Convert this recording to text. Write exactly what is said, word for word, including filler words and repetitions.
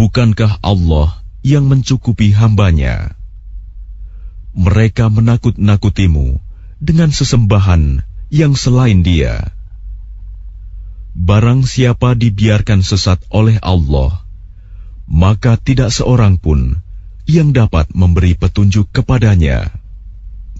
Bukankah Allah yang mencukupi hambanya? Mereka menakut-nakutimu dengan sesembahan yang selain Dia. Barang siapa dibiarkan sesat oleh Allah, maka tidak seorang pun yang dapat memberi petunjuk kepadanya.